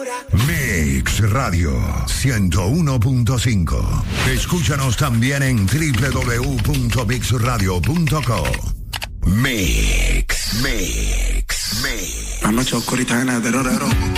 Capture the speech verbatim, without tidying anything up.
Mix Radio ciento uno punto cinco. Escúchanos también en doble u doble u doble u punto mix radio punto com. Mix, Mix, Mix. La noche oscurita llena de terror.